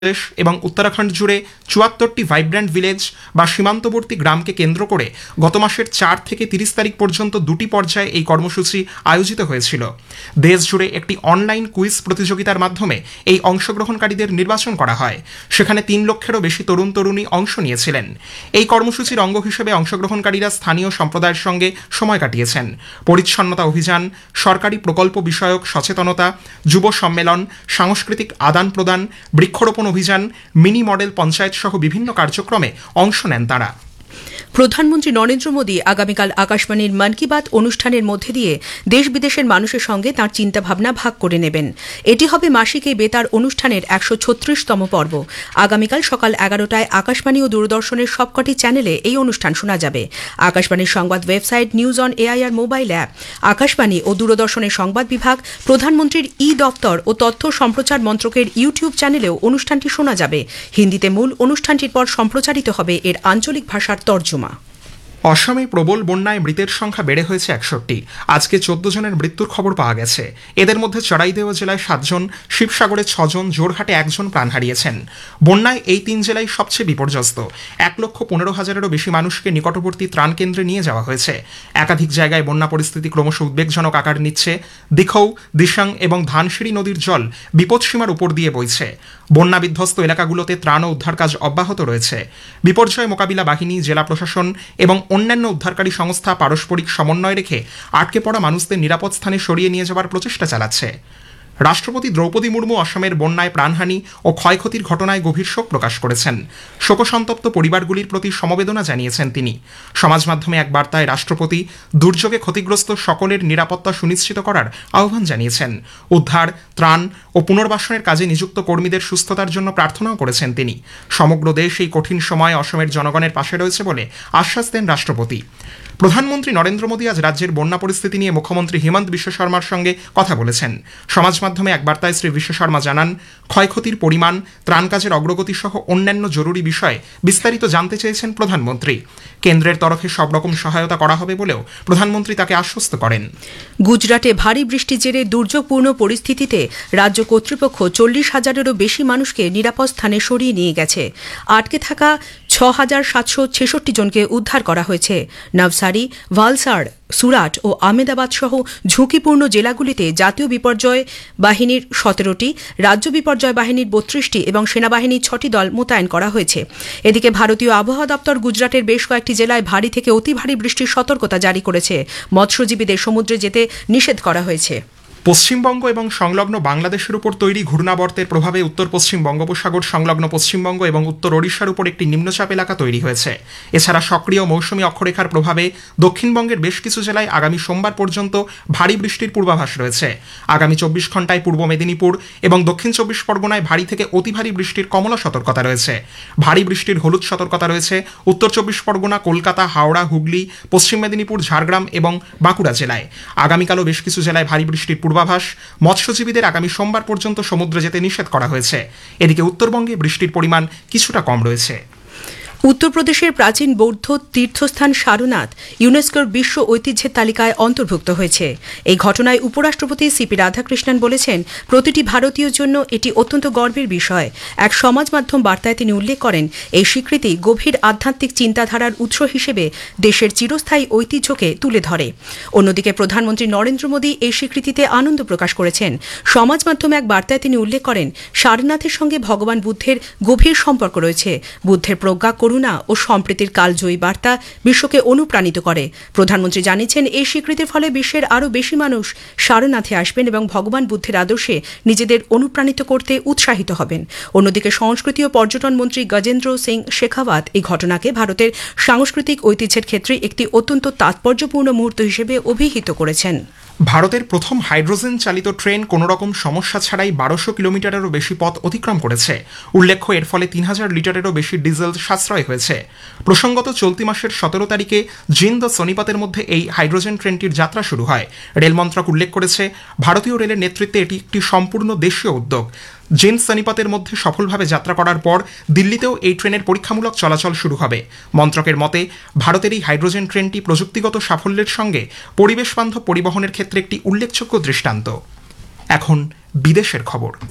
প্রদেশ এবং উত্তরাখণ্ড জুড়ে ৭৪টি vibrant village বা সীমান্তবর্তী গ্রামকে কেন্দ্র করে গত মাসের ৪ থেকে ৩০ তারিখ পর্যন্ত দুটি পর্যায়ে এই কর্মসূচি আয়োজিত হয়েছিল। দেশ জুড়ে একটি অনলাইন কুইজ প্রতিযোগিতার মাধ্যমে এই অংশগ্রহণকারীদের নির্বাচন করা হয়। সেখানে ৩ লক্ষেরও বেশি তরুণ তরুণী অংশ নিয়েছিলেন। এই কর্মসূচির অঙ্গ হিসেবে অংশগ্রহণকারীরা স্থানীয় সম্প্রদায়ের সঙ্গে সময় কাটিয়েছেন। পরিচ্ছন্নতা অভিযান, সরকারি প্রকল্প বিষয়ক সচেতনতা, যুব সম্মেলন, সাংস্কৃতিক আদান প্রদান, বৃক্ষরোপণ অভিযান, মিনি মডেল পঞ্চায়েত সহ বিভিন্ন কার্যক্রমে অংশ নেন তারা। প্রধানমন্ত্রী নরেন্দ্র মোদী আগামীকাল আকাশবাণীর মন কি বাত অনুষ্ঠানের মধ্যে দিয়ে দেশ বিদেশের মানুষের সঙ্গে তাঁর চিন্তাভাবনা ভাগ করে নেবেন। এটি হবে মাসিক এই বেতার অনুষ্ঠানের ১৩৬তম পর্ব। আগামীকাল সকাল ১১টায় আকাশবাণী ও দূরদর্শনের সবকটি চ্যানেলে এই অনুষ্ঠান শোনা যাবে। আকাশবাণীর সংবাদ website, news on AIR mobile app, Akashvani ও দূরদর্শনের সংবাদ বিভাগ, প্রধানমন্ত্রীর দপ্তর ও তথ্য সম্প্রচার মন্ত্রকের ইউটিউব চ্যানেলেও অনুষ্ঠানটি শোনা যাবে। হিন্দিতে মূল অনুষ্ঠানটির পর সম্প্রচারিত হবে এর আঞ্চলিক ভাষার তর্জমা। অসমে প্রবল বন্যায় মৃতের সংখ্যা বেড়ে হয়েছে ৬১। আজকে ১৪ জনের মৃত্যুর খবর পাওয়া গেছে। এদের মধ্যে চড়াইদেও জেলায় ৭ জন, শিবসাগরে ৬ জন, জোরহাটে ১ জন প্রাণ হারিয়েছেন। বন্যায় এই ৩ জেলায় সবচেয়ে বিপর্যস্ত। ১,১৫,০০০-এরও বেশি মানুষকে নিকটবর্তী ত্রাণ কেন্দ্রে নিয়ে যাওয়া হয়েছে। একাধিক জায়গায় বন্যা পরিস্থিতি ক্রমশ উদ্বেগজনক আকার নিচ্ছে। দিখৌ, দিসাং এবং ধানসিঁড়ি নদীর জল বিপদসীমার উপর দিয়ে বইছে। বন্যা বিধ্বস্ত এলাকাগুলোতে ত্রাণ ও উদ্ধার কাজ অব্যাহত রয়েছে। বিপর্যয় মোকাবিলা বাহিনী, জেলা প্রশাসন এবং অন্যান্য উদ্ধারকারী সংস্থা পারস্পরিক সমন্বয় রেখে আটকে পড়া মানুষদের নিরাপদ স্থানে সরিয়ে নিয়ে যাওয়ার প্রচেষ্টা চালাচ্ছে। রাষ্ট্রপতি দ্রৌপদী মুর্মু অসমের বন্যায় প্রাণহানি ও ক্ষয়ক্ষতির ঘটনায় গভীর শোক প্রকাশ করেছেন। শোকসন্তপ্ত পরিবারগুলির প্রতি সমবেদনা জানিয়েছেন তিনি। সমাজ মাধ্যমে এক বার্তায় রাষ্ট্রপতি দুর্যোগে ক্ষতিগ্রস্ত সকলের নিরাপত্তা সুনিশ্চিত করার আহ্বান জানিয়েছেন। উদ্ধার, ত্রাণ ও পুনর্বাসনের কাজে নিযুক্ত কর্মীদের সুস্থতার জন্য প্রার্থনাও করেছেন তিনি। সমগ্র দেশ এই কঠিন সময়ে অসমের জনগণের পাশে রয়েছে বলে আশ্বাস দেন রাষ্ট্রপতি। প্রধানমন্ত্রী নরেন্দ্র মোদী আজ রাজ্যের বন্যা পরিস্থিতি নিয়ে মুখ্যমন্ত্রী হিমন্ত বিশ্ব শর্মার সঙ্গে কথা বলেছেন। সমাজ মাধ্যমে এক বার্তায় শ্রী বিশ্ব শর্মা জানান, ক্ষয়ক্ষতির পরিমাণ, ত্রাণ কাজের অগ্রগতি সহ অন্যান্য জরুরি বিষয়ে বিস্তারিত জানতে চেয়েছেন প্রধানমন্ত্রী। কেন্দ্রের তরফে সব রকম সহায়তা করা হবে বলেও প্রধানমন্ত্রী তাকে আশ্বস্ত করেন। গুজরাটে ভারী বৃষ্টির জেরে দুর্যোগপূর্ণ পরিস্থিতিতে রাজ্য কর্তৃপক্ষ ৪০,০০০-এরও বেশি মানুষকে নিরাপদ স্থানে সরিয়ে নিয়ে গেছে। আটকে থাকা ৬,৭৬৬ জনকে উদ্ধার করা হয়েছে। নবসারি, ভালসাড়, সুরাট ও আহমেদাবাদ সহ ঝুঁকিপূর্ণ জেলাগুলিতে জাতীয় বিপর্যয় বাহিনীর ১৭টি, রাজ্য বিপর্যয় বাহিনীর ৩২টি এবং সেনাবাহিনীর ৬টি দল মোতায়েন করা হয়েছে। এদিকে ভারতীয় আবহাওয়া দপ্তর গুজরাটের বেশ কয়েকটি জেলায় ভারী থেকে অতি ভারী বৃষ্টির সতর্কতা জারি করেছে। মৎস্যজীবীদের সমুদ্রে যেতে নিষেধ করা হয়েছে। পশ্চিমবঙ্গ এবং সংলগ্ন বাংলাদেশের উপর তৈরি ঘূর্ণাবর্তের প্রভাবে উত্তর পশ্চিম বঙ্গোপসাগর সংলগ্ন পশ্চিমবঙ্গ এবং উত্তর ওড়িশার উপর একটি নিম্নচাপ এলাকা তৈরি হয়েছে। এছাড়া সক্রিয় মৌসুমী অক্ষরেখার প্রভাবে দক্ষিণবঙ্গের বেশ কিছু জেলায় আগামী সোমবার পর্যন্ত ভারী বৃষ্টির পূর্বাভাস রয়েছে। আগামী ২৪ ঘণ্টায় পূর্ব মেদিনীপুর এবং দক্ষিণ ২৪ পরগনায় ভারী থেকে অতি ভারী বৃষ্টির কমলা সতর্কতা রয়েছে। ভারী বৃষ্টির হলুদ সতর্কতা রয়েছে উত্তর ২৪ পরগনা, কলকাতা, হাওড়া, হুগলি, পশ্চিম মেদিনীপুর, ঝাড়গ্রাম এবং বাঁকুড়া জেলায়। আগামীকালও বেশ কিছু জেলায় ভারী বৃষ্টির পূর্বাভাস। মৎস্যজীবীদের আগামী সোমবার পর্যন্ত সমুদ্রে যেতে নিষেধ করা হয়েছে। এদিকে উত্তরবঙ্গে বৃষ্টির পরিমাণ কিছুটা কম রয়েছে। উত্তরপ্রদেশের প্রাচীন বৌদ্ধ তীর্থস্থান সারনাথ ইউনেস্কোর বিশ্ব ঐতিহ্যের তালিকায় অন্তর্ভুক্ত হয়েছে। এই ঘটনায় উপরাষ্ট্রপতি সিপি রাধাকৃষ্ণন বলেছেন, প্রতিটি ভারতীয়র জন্য এটি অত্যন্ত গর্বের বিষয়। এক সমাজ মাধ্যম বার্তায় তিনি উল্লেখ করেন, এই স্বীকৃতি গভীর আধ্যাত্মিক চিন্তাধারার উৎস হিসেবে দেশের চিরস্থায়ী ঐতিহ্যকে তুলে ধরে। অন্যদিকে প্রধানমন্ত্রী নরেন্দ্র মোদী এই স্বীকৃতিতে আনন্দ প্রকাশ করেছেন। সমাজ মাধ্যমে এক বার্তায় তিনি উল্লেখ করেন, সারনাথের সঙ্গে ভগবান বুদ্ধের গভীর সম্পর্ক রয়েছে। বুদ্ধের প্রজ্ঞা, করুণা ও সম্প্রীতির কালজয়ী বার্তা বিশ্বকে অনুপ্রাণিত করে। প্রধানমন্ত্রী জানিয়েছেন, এই স্বীকৃতির ফলে বিশ্বের আরও বেশি মানুষ সারনাথে আসবেন এবং ভগবান বুদ্ধের আদর্শে নিজেদের অনুপ্রাণিত করতে উৎসাহিত হবেন। অন্যদিকে সংস্কৃতি ও পর্যটন মন্ত্রী গজেন্দ্র সিং শেখাওয়াত এই ঘটনাকে ভারতের সাংস্কৃতিক ঐতিহ্যের ক্ষেত্রে একটি অত্যন্ত তাৎপর্যপূর্ণ মুহূর্ত হিসেবে অভিহিত করেছেন। ভারতের প্রথম হাইড্রোজেন চালিত ট্রেন কোনোরকম সমস্যা ছাড়াই ১২০০ কিলোমিটারেরও বেশি পথ অতিক্রম করেছে। উল্লেখ্য, এর ফলে ৩,০০০ লিটারেরও বেশি ডিজেল সাশ্রয় হয়েছে। প্রসঙ্গত, চলতি মাসের ১৭ তারিখে জিন্দ ও সোনিপতের মধ্যে এই হাইড্রোজেন ট্রেনটির যাত্রা শুরু হয়। রেল মন্ত্রক উল্লেখ করেছে, ভারতীয় রেলের নেতৃত্বে এটি একটি সম্পূর্ণ দেশীয় উদ্যোগ। জিন্দ সোনিপতের মধ্যে সফলভাবে যাত্রা করার পর দিল্লিতেও এই ট্রেনের পরীক্ষামূলক চলাচল শুরু হবে। মন্ত্রকের মতে, ভারতের এই হাইড্রোজেন ট্রেনটি প্রযুক্তিগত সাফল্যের সঙ্গে পরিবেশবান্ধব পরিবহনের ক্ষেত্রে একটি উল্লেখযোগ্য দৃষ্টান্ত। এখন বিদেশের খবর।